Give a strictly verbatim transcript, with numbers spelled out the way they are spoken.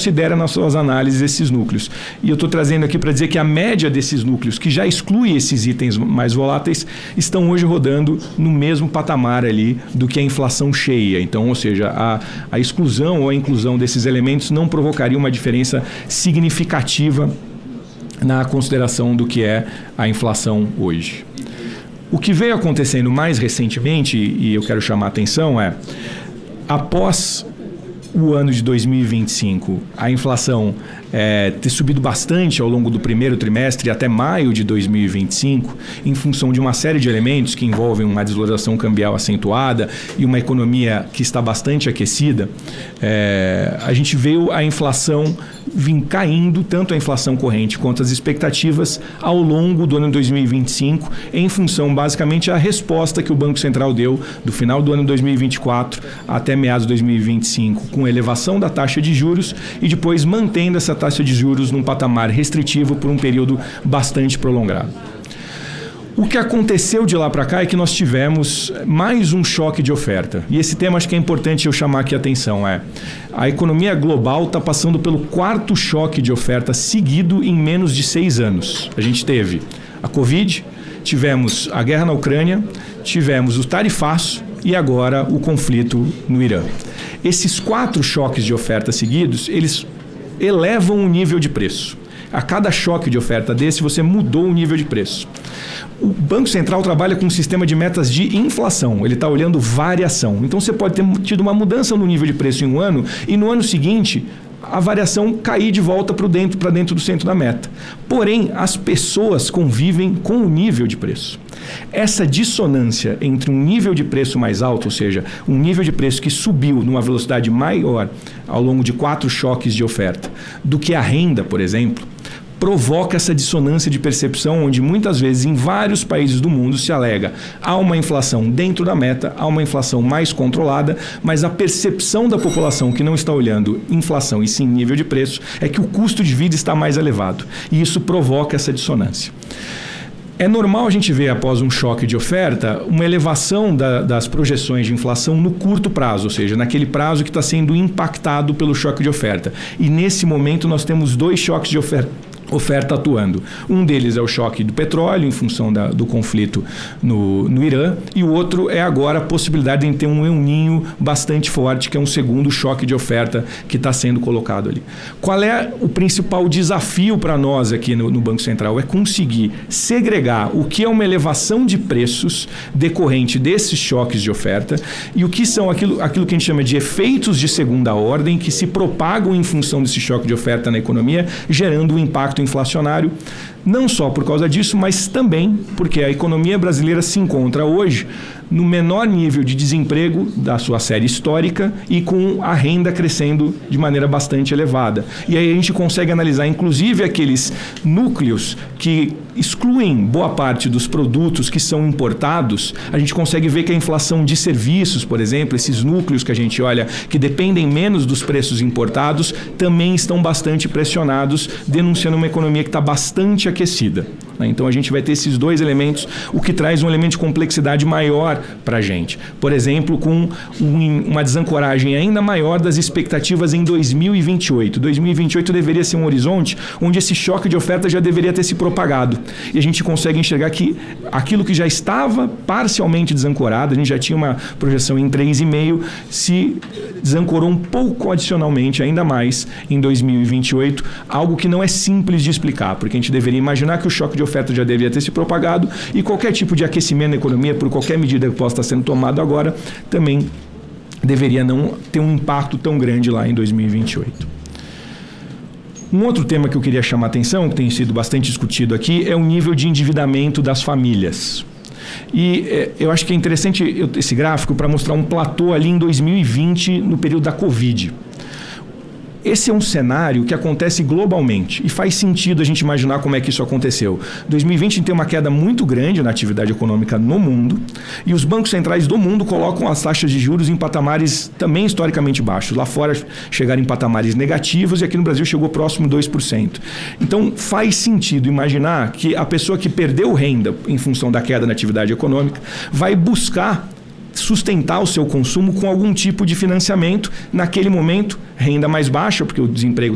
considera nas suas análises esses núcleos. E eu estou trazendo aqui para dizer que a média desses núcleos, que já exclui esses itens mais voláteis, estão hoje rodando no mesmo patamar ali do que a inflação cheia. Então, ou seja, a, a exclusão ou a inclusão desses elementos não provocaria uma diferença significativa na consideração do que é a inflação hoje. O que veio acontecendo mais recentemente, e eu quero chamar a atenção, é, após o ano de dois mil e vinte e cinco, a inflação é, ter subido bastante ao longo do primeiro trimestre até maio de dois mil e vinte e cinco, em função de uma série de elementos que envolvem uma desvalorização cambial acentuada e uma economia que está bastante aquecida, é, a gente viu a inflação vir caindo, tanto a inflação corrente quanto as expectativas, ao longo do ano de dois mil e vinte e cinco, em função basicamente da resposta que o Banco Central deu do final do ano de dois mil e vinte e quatro até meados de dois mil e vinte e cinco, com elevação da taxa de juros e depois mantendo essa taxa de juros num patamar restritivo por um período bastante prolongado. O que aconteceu de lá para cá é que nós tivemos mais um choque de oferta. E esse tema acho que é importante eu chamar aqui a atenção. É, a economia global está passando pelo quarto choque de oferta seguido em menos de seis anos. A gente teve a Covid, tivemos a guerra na Ucrânia, tivemos o tarifaço e agora o conflito no Irã. Esses quatro choques de oferta seguidos, eles elevam o nível de preço. A cada choque de oferta desse, você mudou o nível de preço. O Banco Central trabalha com um sistema de metas de inflação. Ele está olhando variação. Então, você pode ter tido uma mudança no nível de preço em um ano e no ano seguinte a variação cair de volta para dentro, para dentro do centro da meta. Porém, as pessoas convivem com o nível de preço. Essa dissonância entre um nível de preço mais alto, ou seja, um nível de preço que subiu numa velocidade maior ao longo de quatro choques de oferta do que a renda, por exemplo, provoca essa dissonância de percepção onde muitas vezes em vários países do mundo se alega há uma inflação dentro da meta, há uma inflação mais controlada, mas a percepção da população que não está olhando inflação e sim nível de preço é que o custo de vida está mais elevado e isso provoca essa dissonância. É normal a gente ver, após um choque de oferta, uma elevação da, das projeções de inflação no curto prazo, ou seja, naquele prazo que está sendo impactado pelo choque de oferta. E nesse momento nós temos dois choques de oferta. oferta atuando. Um deles é o choque do petróleo, em função da, do conflito no, no Irã, e o outro é agora a possibilidade de ter um El Niño bastante forte, que é um segundo choque de oferta que está sendo colocado ali. Qual é o principal desafio para nós aqui no, no Banco Central? É conseguir segregar o que é uma elevação de preços decorrente desses choques de oferta e o que são aquilo, aquilo que a gente chama de efeitos de segunda ordem que se propagam em função desse choque de oferta na economia, gerando um impacto inflacionário, não só por causa disso, mas também porque a economia brasileira se encontra hoje no menor nível de desemprego da sua série histórica e com a renda crescendo de maneira bastante elevada. E aí a gente consegue analisar, inclusive, aqueles núcleos que excluem boa parte dos produtos que são importados. A gente consegue ver que a inflação de serviços, por exemplo, esses núcleos que a gente olha, que dependem menos dos preços importados, também estão bastante pressionados, denunciando uma economia que está bastante aquecida. Então a gente vai ter esses dois elementos, o que traz um elemento de complexidade maior para a gente. Por exemplo, com um, uma desancoragem ainda maior das expectativas em dois mil e vinte e oito. dois mil e vinte e oito deveria ser um horizonte onde esse choque de oferta já deveria ter se propagado. E a gente consegue enxergar que aquilo que já estava parcialmente desancorado, a gente já tinha uma projeção em três vírgula cinco, se desancorou um pouco adicionalmente, ainda mais, em dois mil e vinte e oito, algo que não é simples de explicar, porque a gente deveria imaginar que o choque de oferta já deveria ter se propagado e qualquer tipo de aquecimento na economia, por qualquer medida que possa estar sendo tomada agora, também deveria não ter um impacto tão grande lá em dois mil e vinte e oito. Um outro tema que eu queria chamar a atenção, que tem sido bastante discutido aqui, é o nível de endividamento das famílias. E é, eu acho que é interessante esse gráfico para mostrar um platô ali em dois mil e vinte, no período da Covid. Esse é um cenário que acontece globalmente e faz sentido a gente imaginar como é que isso aconteceu. dois mil e vinte tem uma queda muito grande na atividade econômica no mundo e os bancos centrais do mundo colocam as taxas de juros em patamares também historicamente baixos. Lá fora chegaram em patamares negativos e aqui no Brasil chegou próximo de dois por cento. Então faz sentido imaginar que a pessoa que perdeu renda em função da queda na atividade econômica vai buscar sustentar o seu consumo com algum tipo de financiamento, naquele momento, renda mais baixa, porque o desemprego